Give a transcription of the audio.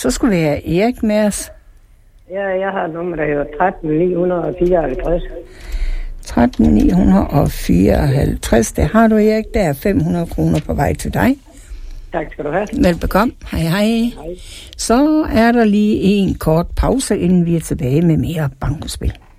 Så skulle vi have Erik med os. Ja, jeg har et nummer, der hedder 13954. 13954. Det har du, Erik. Der er 500 kroner på vej til dig. Tak skal du have. Velbekomme. Hej, hej. Hej. Så er der lige en kort pause, inden vi er tilbage med mere bankospil.